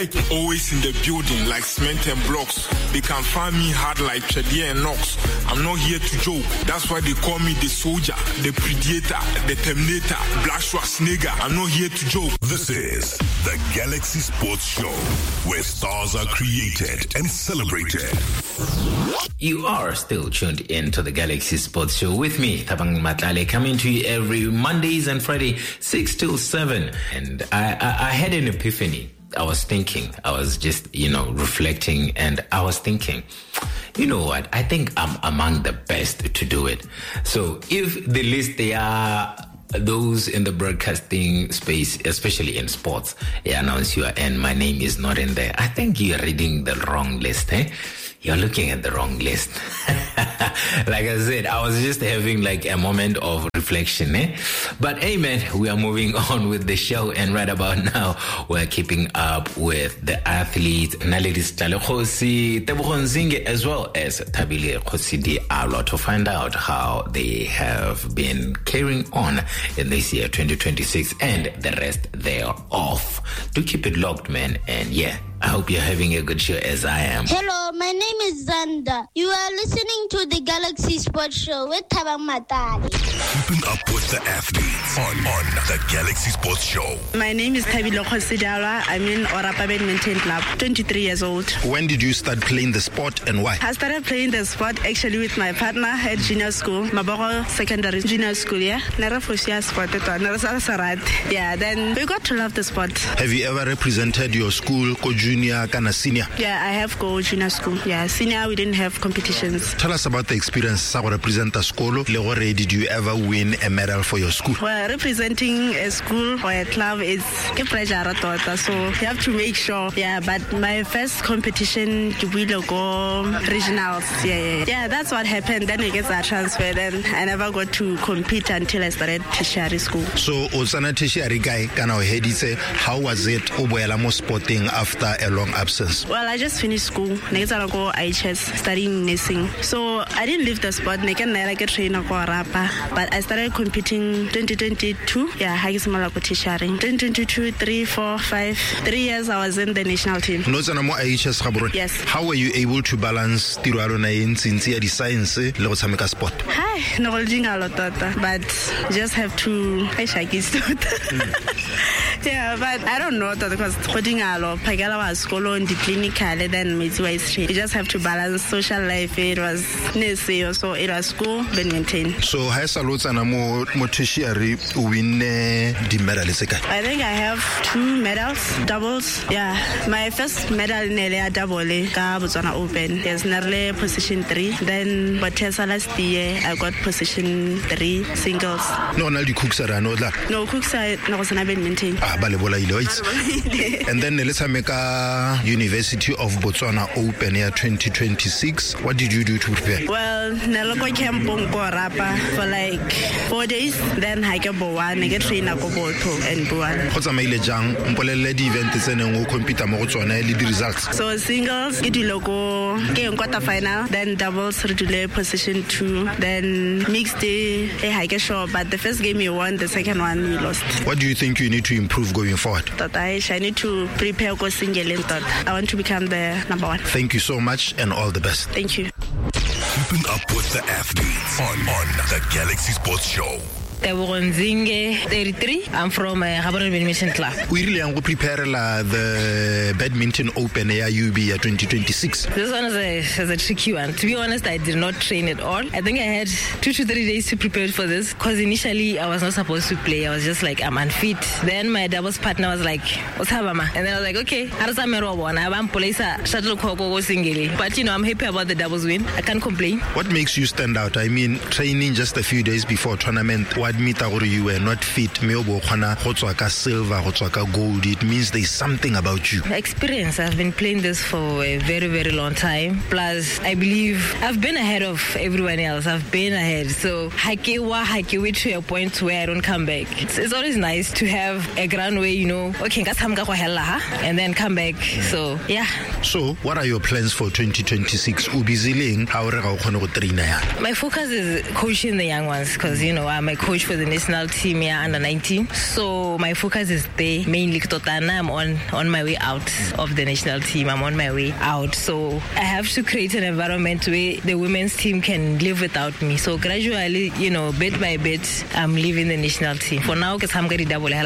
Always in the building like cement and blocks. They can find me hard like Chedia and Knox. I'm not here to joke. That's why they call me the soldier, the predator, the terminator, Black Schwarzenegger. I'm not here to joke. This is the Galaxy Sports Show, where stars are created and celebrated. You are still tuned in to the Galaxy Sports Show with me, Thabang Matlale, coming to you every Mondays and Friday, 6 till 7. And I had an epiphany. I was thinking, I was just, reflecting, and I was thinking, you know what? I think I'm among the best to do it. So if the list they are those in the broadcasting space, especially in sports, they announce you and my name is not in there, I think you're reading the wrong list, eh? You're looking at the wrong list. Like I said, I was just having like a moment of reflection, eh? But hey man, we are moving on with the show, and right about now, we're keeping up with the athletes, Naledi Sitlale-Kgosi, Tebogo Nzinge, as well as Thabile Kgosi-Dialwa, to find out how they have been carrying on in this year, 2026, and the rest thereof. Do keep it locked, man, and yeah, I hope you're having a good show as I am. Hello, my name is Zanda. You are listening to the Galaxy Sports Show with Thabang Matlale. Keeping up with the athletes on the Galaxy Sports Show. My name is Thabile Kgosi-Dialwa. I'm in Orapa Badminton Club, 23 years old. When did you start playing the sport and why? I started playing the sport actually with my partner at junior school, Maboko Secondary Junior School, yeah. Yeah, then we got to love the sport. Have you ever represented your school, junior, kana senior? Yeah, I have go junior school. Yeah, senior we didn't have competitions. Tell us about the experience of represent a school. Did you ever win a medal for your school? Well, representing a school or a club is a pressure, so you have to make sure. Yeah, but my first competition, we will go regionals. Yeah, that's what happened. Then it gets a transfer. Then I never got to compete until I started tertiary school. So, Osana tertiary guy, how was it Oboelamo sporting after a long absence? Well, I just finished school. Next I go IHS studying nursing. So I didn't leave the sport. I get trainer for Rapa, but I started competing 2022. Yeah, I guess I'm tertiary. 2022, 3, 4, 5, 3 years I was in the national team. Yes. How were you able to balance the science and sport? Hi, no holding a lot, but just have to. Yeah, but I don't know because holding a lot. Pagala was school on the clinical, then midway street. You just have to balance social life. It was necessary, so it was school, badminton. So, how salutes and more tertiary win the medal? I think I have 2 medals, doubles. Yeah, my first medal in Elia double, Botswana Open. There's nearly position 3. Then, but last year I got position 3 singles. No, Cooks are not that. No, Cooks are not badminton. And then let's make a University of Botswana Open Air 2026. What did you do to prepare? Well, Naloko camp for like 4 days. Then I get Bowan, I get trained at Koboto and Bowan. What's a mail jang? The event is an compete the results. So singles, get the logo, game quarterfinal, then doubles, relay position 2, then mixed day, I get show. But the first game you won, the second one you lost. What do you think you need to improve going forward? I need to prepare go single. I want to become the number 1. Thank you so much and all the best. Thank you. Keeping up with the athletes on the Galaxy Sports Show. Tebogo Nzinge, 33. I'm from Gaborone Badminton Club. We really prepare the Badminton Open AIUB 2026. This one is a tricky one. To be honest, I did not train at all. I think I had 2 to 3 days to prepare for this because initially I was not supposed to play. I was just like, I'm unfit. Then my doubles partner was like, what's up, mama? And then I was like, okay, but I'm happy about the doubles win. I can't complain. What makes you stand out? I mean, training just a few days before tournament, what you were not fit, silver, gold. It means there's something about you. Experience. I've been playing this for a very, very long time. Plus, I believe I've been ahead of everyone else. I've been ahead. So, hike to a point where I don't come back. It's always nice to have a ground where okay, and then come back. So, yeah. So, what are your plans for 2026? My focus is coaching the young ones because, I'm a coach coach for the national team here under 19. So my focus is there mainly. I'm on my way out of the national team. I'm on my way out. So I have to create an environment where the women's team can live without me. So gradually, bit by bit, I'm leaving the national team. For now, because I'm going to double. For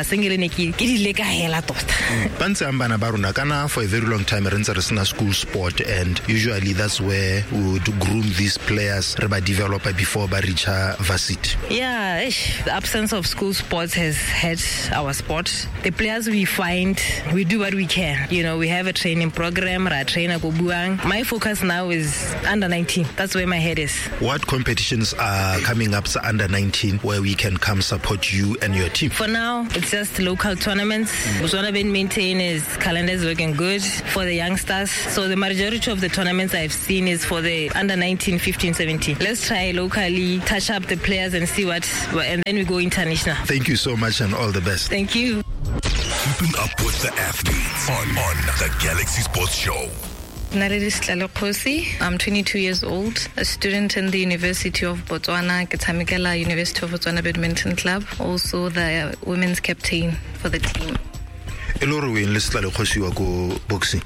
a very long time, I school sport, and usually that's where we would groom these players, develop before they reach varsity. Yeah, the absence of school sports has hurt our sport. The players we find, we do what we can. We have a training program, my focus now is under 19. That's where my head is. What competitions are coming up under 19 where we can come support you and your team? For now, it's just local tournaments. Botswana Badminton calendar is looking good for the youngsters. So the majority of the tournaments I've seen is for the under 19, 15, 17. Let's try locally, touch up the players and see and then we go international. Thank you so much and all the best. Thank you. Keeping up with the athletes on the Galaxy Sports Show. Naredi Sihlalo Khosi. I'm 22 years old, a student in the University of Botswana, Ketamikela University of Botswana Badminton Club, also the women's captain for the team. Eloro we enlist Sihlalo Khosi wa go boxing.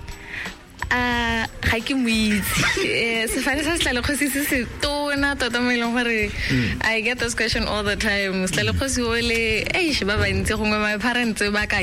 I get this question all the time. My parents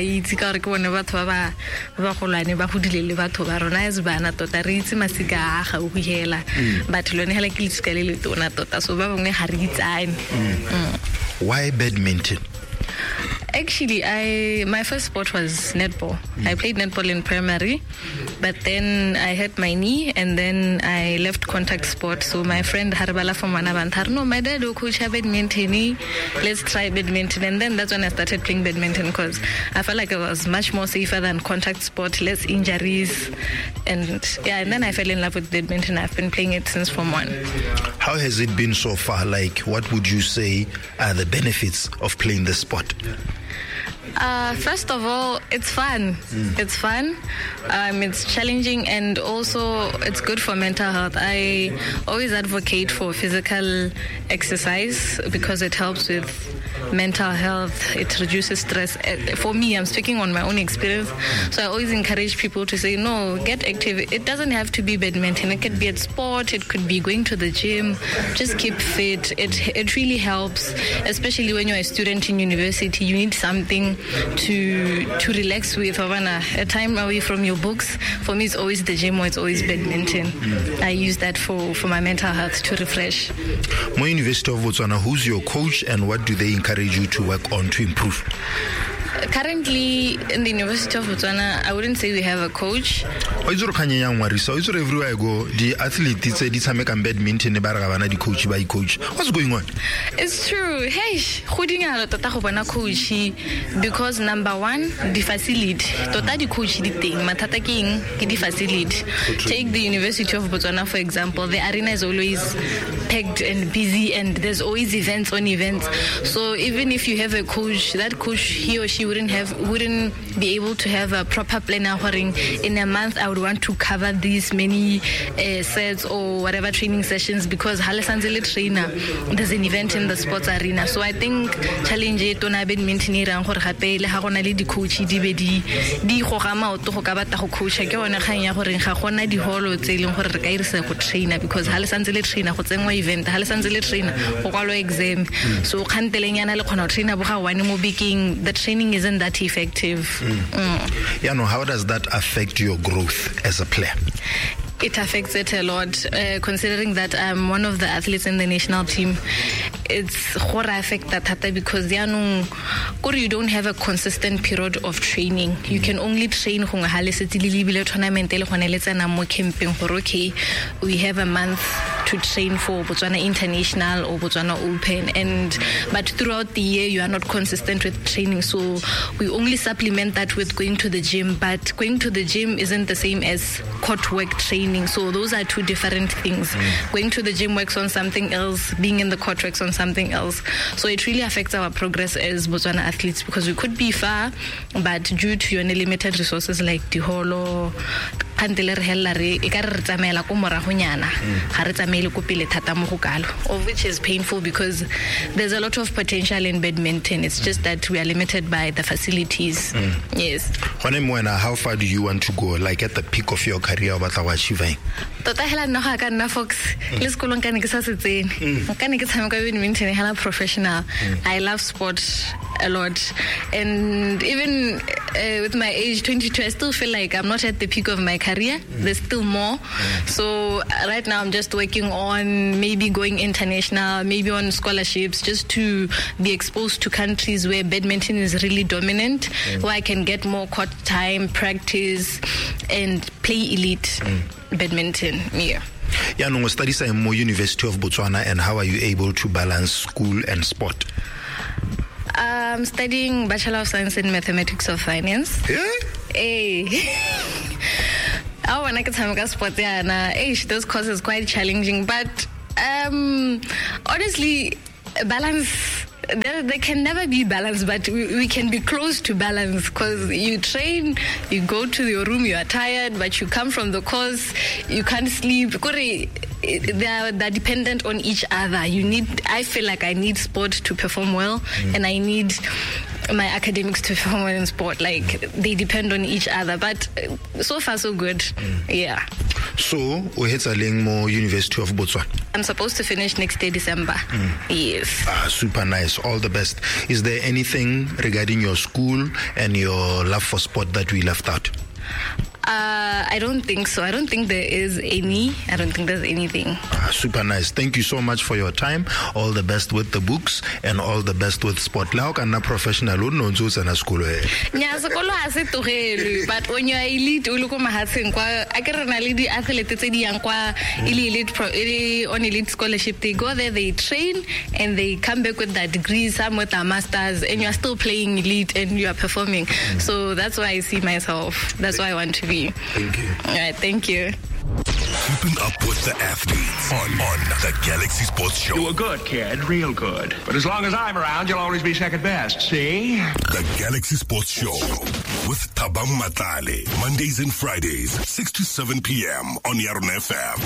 Why badminton? Actually, my first sport was netball. I played netball in primary, but then I hurt my knee and then I left contact sport. So my friend Harbala from Manabantar, no, my dad will coach badminton. Let's try badminton. And then that's when I started playing badminton because I felt like it was much more safer than contact sport, less injuries. And then I fell in love with badminton. I've been playing it since Form 1. How has it been so far? Like, what would you say are the benefits of playing the sport? First of all, it's fun. It's fun. It's challenging, and also it's good for mental health. I always advocate for physical exercise because it helps with mental health. It reduces stress. For me, I'm speaking on my own experience, so I always encourage people to say, no, get active. It doesn't have to be badminton. It could be at sport. It could be going to the gym. Just keep fit. It really helps, especially when you're a student in university. You need something to relax with. A time away from your books. For me, it's always the gym or it's always badminton. I use that for my mental health to refresh. Mo University of Botswana, who's your coach and what do they encourage you to work on to improve? Currently in the University of Botswana, I wouldn't say we have a coach. Everywhere I go, the athletes say this badminton coach by coach. What's going on? It's true. Hey, because number one, the facility. The coach the facility. Take the University of Botswana for example. The arena is always packed and busy, and there's always events on events. So even if you have a coach, that coach, he or she wouldn't be able to have a proper plan. In a month I would want to cover these many sets or whatever training sessions because there's an event in the sports arena. So I think challenge it on badminton di coach di coach ke ona kgang ya gore ga gona di holo tse leng gore re ka irisa go trainer because trainer go tsengwa event trainer go kwalo exam so khantelenyana le khona trainer bo ga one mo baking. The training isn't that effective. How does that affect your growth as a player? It affects it a lot, considering that I'm one of the athletes in the national team. It's gonna affect that because you don't have a consistent period of training. You can only train tournament camping. Okay, we have a month to train for Botswana International or Botswana Open, but throughout the year you are not consistent with training, so we only supplement that with going to the gym. But going to the gym isn't the same as court work training, so those are two different things. Going to the gym works on something else, being in the court works on something else. So it really affects our progress as Botswana athletes because we could be far, but due to limited resources like the holo, kgante le re hella re e ka re tsamaela ko moragonyana ga re tsamaele ko pele thata mo go kalo, of which is painful because there's a lot of potential in badminton. It's just that we are limited by the facilities. Yes. How far do you want to go, like at the peak of your career? What are you achieving? Tota hela nna ga ka nna Fox le sekolong ka ne ke sa se tsene ka ne ke tshameka badminton hela professional. I love sport a lot, and even with my age 22, I still feel like I'm not at the peak of my career. There's still more. So right now I'm just working on maybe going international, maybe on scholarships, just to be exposed to countries where badminton is really dominant, where I can get more court time, practice, and play elite badminton. Yeah, no, studies at University of Botswana, and how are you able to balance school and sport? I'm studying Bachelor of Science in Mathematics of Finance. I want to get sport there. Those courses quite challenging, but honestly, balance. There can never be balance, but we can be close to balance because you train, you go to your room, you are tired, but you come from the course, you can't sleep. They're dependent on each other. I feel like I need sport to perform well, and I need my academics to perform well in sport. Like, they depend on each other, but so far so good. Yeah. So, more University of Botswana? I'm supposed to finish next day, December. Yes. Super nice. All the best. Is there anything regarding your school and your love for sport that we left out? I don't think so. I don't think there is any. I don't think there's anything. Super nice. Thank you so much for your time. All the best with the books and all the best with sport. Lao kana professional no nzo na school e. Nya sekolo ha se togele, but when you are elite o le ko mahatsheng kwa a ke rena le di athletes tse di yang kwa elite on elite scholarship. They go there, they train, and they come back with their degrees, some with their masters, and you are still playing elite and you are performing. So that's why I see myself. That's why I want to be. Thank you. All right, thank you. Keeping up with the athletes on the Galaxy Sports Show. You were good, kid, real good. But as long as I'm around, you'll always be second best, see? The Galaxy Sports Show with Thabang Matlale. Mondays and Fridays, 6 to 7 p.m. on Yarn FM.